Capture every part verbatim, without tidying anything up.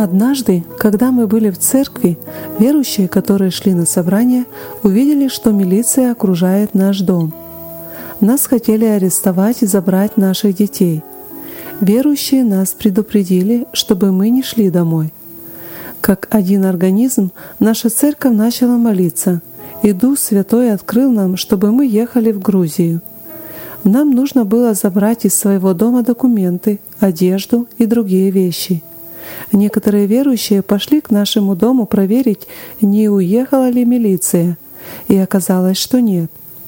Однажды, когда мы были в церкви, верующие, которые шли на собрание, увидели, что милиция окружает наш дом. Нас хотели арестовать и забрать наших детей. Верующие нас предупредили, чтобы мы не шли домой. Как один организм, наша церковь начала молиться, и Дух Святой открыл нам, чтобы мы ехали в Грузию. Нам нужно было забрать из своего дома документы, одежду и другие вещи. Некоторые верующие пошли к нашему дому проверить, не уехала ли милиция, и оказалось, что нет.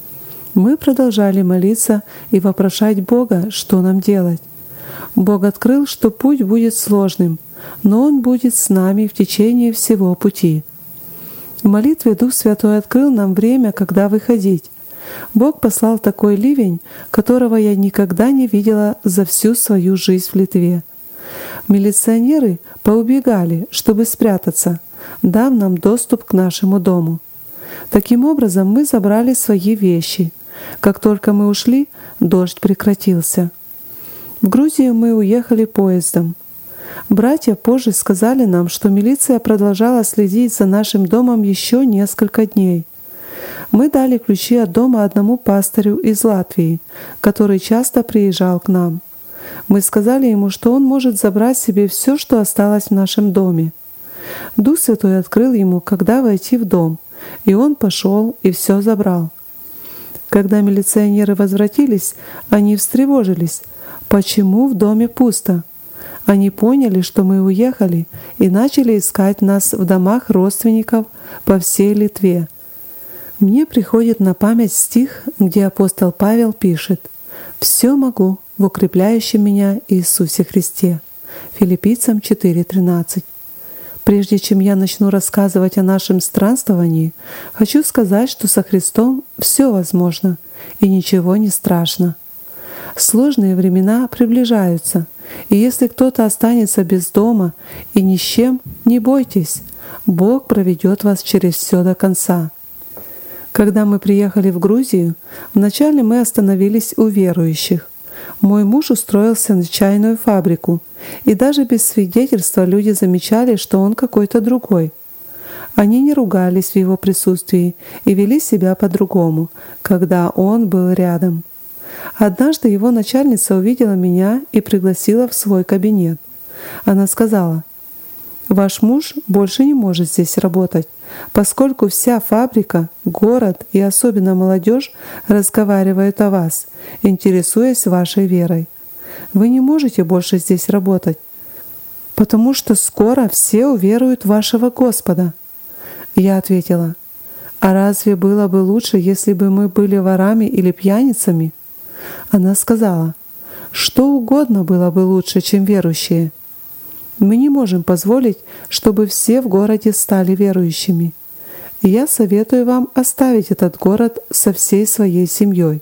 Мы продолжали молиться и вопрошать Бога, что нам делать. Бог открыл, что путь будет сложным, но Он будет с нами в течение всего пути. В молитве Дух Святой открыл нам время, когда выходить. Бог послал такой ливень, которого я никогда не видела за всю свою жизнь в Литве. Милиционеры поубегали, чтобы спрятаться, дав нам доступ к нашему дому. Таким образом, мы забрали свои вещи. Как только мы ушли, дождь прекратился. В Грузию мы уехали поездом. Братья позже сказали нам, что милиция продолжала следить за нашим домом еще несколько дней. Мы дали ключи от дома одному пастырю из Латвии, который часто приезжал к нам. Мы сказали ему, что он может забрать себе все, что осталось в нашем доме. Дух Святой открыл ему, когда войти в дом, и он пошел и все забрал. Когда милиционеры возвратились, они встревожились, почему в доме пусто. Они поняли, что мы уехали, и начали искать нас в домах родственников по всей Литве. Мне приходит на память стих, где апостол Павел пишет: «Все могу в укрепляющем меня Иисусе Христе». Филиппийцам четыре тринадцать. Прежде чем я начну рассказывать о нашем странствовании, хочу сказать, что со Христом все возможно и ничего не страшно. Сложные времена приближаются, и если кто-то останется без дома и ни с чем, не бойтесь, Бог проведет вас через все до конца. Когда мы приехали в Грузию, вначале мы остановились у верующих. Мой муж устроился на чайную фабрику, и даже без свидетельства люди замечали, что он какой-то другой. Они не ругались в его присутствии и вели себя по-другому, когда он был рядом. Однажды его начальница увидела меня и пригласила в свой кабинет. Она сказала: «Ваш муж больше не может здесь работать, поскольку вся фабрика, город и особенно молодежь разговаривают о вас, интересуясь вашей верой. Вы не можете больше здесь работать, потому что скоро все уверуют в вашего Господа». Я ответила: «А разве было бы лучше, если бы мы были ворами или пьяницами?» Она сказала: «Что угодно было бы лучше, чем верующие. Мы не можем позволить, чтобы все в городе стали верующими. И я советую вам оставить этот город со всей своей семьей».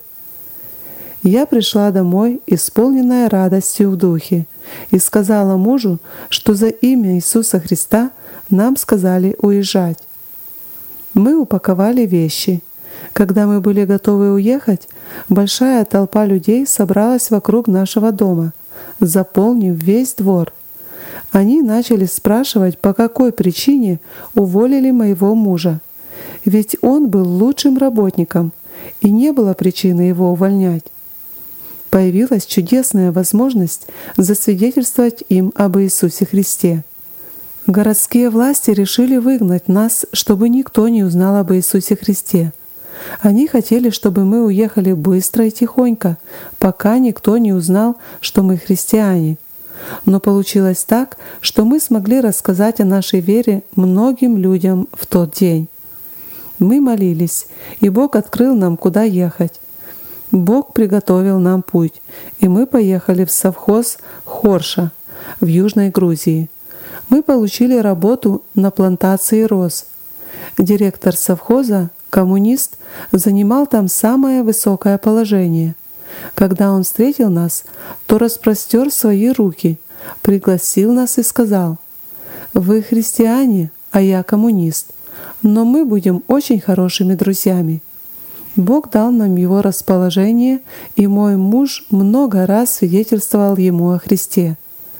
Я пришла домой, исполненная радостью в духе, и сказала мужу, что за имя Иисуса Христа нам сказали уезжать. Мы упаковали вещи. Когда мы были готовы уехать, большая толпа людей собралась вокруг нашего дома, заполнив весь двор. Они начали спрашивать, по какой причине уволили моего мужа. Ведь он был лучшим работником, и не было причины его увольнять. Появилась чудесная возможность засвидетельствовать им об Иисусе Христе. Городские власти решили выгнать нас, чтобы никто не узнал об Иисусе Христе. Они хотели, чтобы мы уехали быстро и тихонько, пока никто не узнал, что мы христиане. Но получилось так, что мы смогли рассказать о нашей вере многим людям в тот день. Мы молились, и Бог открыл нам, куда ехать. Бог приготовил нам путь, и мы поехали в совхоз Хорша в Южной Грузии. Мы получили работу на плантации роз. Директор совхоза, коммунист, занимал там самое высокое положение. Когда он встретил нас, то распростер свои руки, пригласил нас и сказал: «Вы христиане, а я коммунист, но мы будем очень хорошими друзьями». Бог дал нам его расположение, и мой муж много раз свидетельствовал ему о Христе.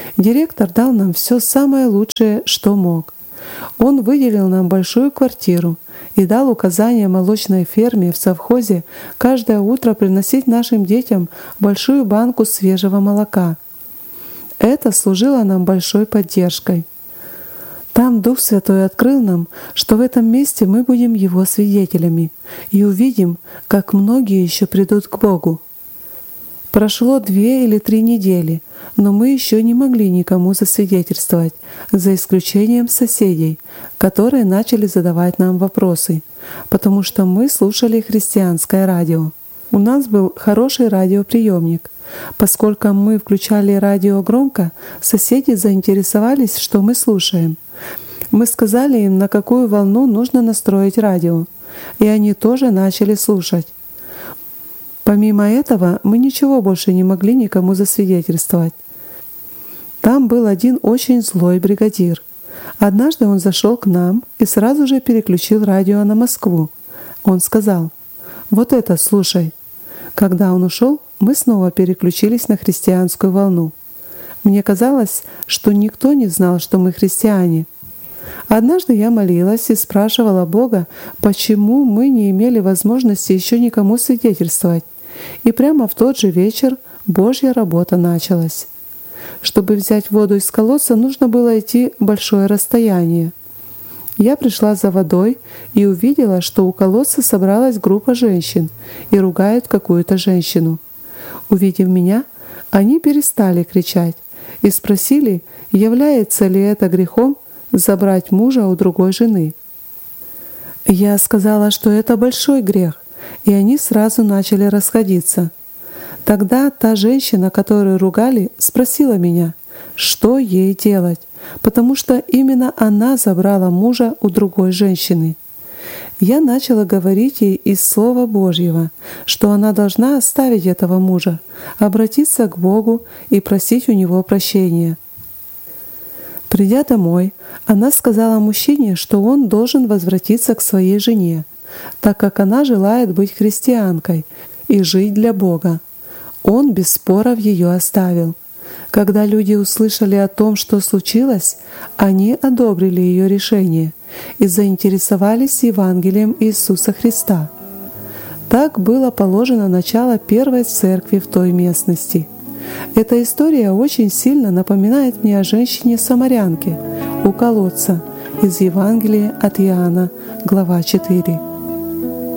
Директор дал нам все самое лучшее, что мог. Он выделил нам большую квартиру и дал указание молочной ферме в совхозе каждое утро приносить нашим детям большую банку свежего молока. Это служило нам большой поддержкой. Там Дух Святой открыл нам, что в этом месте мы будем Его свидетелями и увидим, как многие еще придут к Богу. Прошло две или три недели, но мы еще не могли никому засвидетельствовать, за исключением соседей, которые начали задавать нам вопросы, потому что мы слушали христианское радио. У нас был хороший радиоприемник. Поскольку мы включали радио громко, соседи заинтересовались, что мы слушаем. Мы сказали им, на какую волну нужно настроить радио, и они тоже начали слушать. Помимо этого, мы ничего больше не могли никому засвидетельствовать. Там был один очень злой бригадир. Однажды он зашел к нам и сразу же переключил радио на Москву. Он сказал: «Вот это слушай». Когда он ушел, мы снова переключились на христианскую волну. Мне казалось, что никто не знал, что мы христиане. Однажды я молилась и спрашивала Бога, почему мы не имели возможности еще никому свидетельствовать. И прямо в тот же вечер Божья работа началась. Чтобы взять воду из колодца, нужно было идти большое расстояние. Я пришла за водой и увидела, что у колодца собралась группа женщин и ругают какую-то женщину. Увидев меня, они перестали кричать и спросили, является ли это грехом забрать мужа у другой жены. Я сказала, что это большой грех, и они сразу начали расходиться. Тогда та женщина, которую ругали, спросила меня, что ей делать, потому что именно она забрала мужа у другой женщины. Я начала говорить ей из Слова Божьего, что она должна оставить этого мужа, обратиться к Богу и просить у него прощения. Придя домой, она сказала мужчине, что он должен возвратиться к своей жене, так как она желает быть христианкой и жить для Бога. Он без споров ее оставил. Когда люди услышали о том, что случилось, они одобрили ее решение и заинтересовались Евангелием Иисуса Христа. Так было положено начало первой церкви в той местности. Эта история очень сильно напоминает мне о женщине-самарянке у колодца из Евангелия от Иоанна, глава четыре.